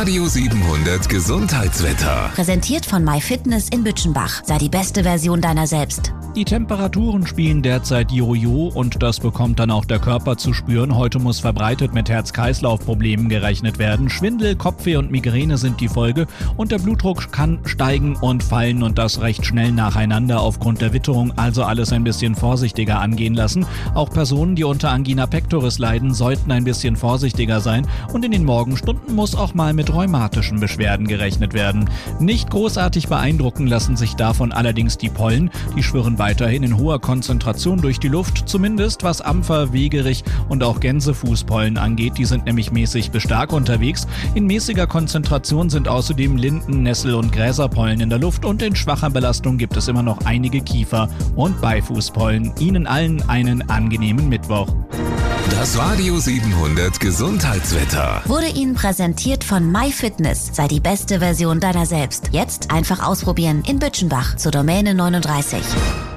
Radio 700 Gesundheitswetter. Präsentiert von MyFitness in Bütchenbach. Sei die beste Version deiner selbst. Die Temperaturen spielen derzeit Jojo und das bekommt dann auch der Körper zu spüren. Heute muss verbreitet mit Herz-Kreislauf-Problemen gerechnet werden. Schwindel, Kopfweh und Migräne sind die Folge und der Blutdruck kann steigen und fallen und das recht schnell nacheinander aufgrund der Witterung. Also alles ein bisschen vorsichtiger angehen lassen. Auch Personen, die unter Angina pectoris leiden, sollten ein bisschen vorsichtiger sein und in den Morgenstunden muss auch mal mit rheumatischen Beschwerden gerechnet werden. Nicht großartig beeindrucken lassen sich davon allerdings die Pollen. Die schwirren weiterhin in hoher Konzentration durch die Luft, zumindest was Ampfer, Wegerich und auch Gänsefußpollen angeht. Die sind nämlich mäßig bis stark unterwegs. In mäßiger Konzentration sind außerdem Linden-, Nessel- und Gräserpollen in der Luft und in schwacher Belastung gibt es immer noch einige Kiefer- und Beifußpollen. Ihnen allen einen angenehmen Mittwoch. Das Radio 700 Gesundheitswetter Wurde Ihnen präsentiert von MyFitness. Sei die beste Version deiner selbst. Jetzt einfach ausprobieren in Bütchenbach zur Domäne 39.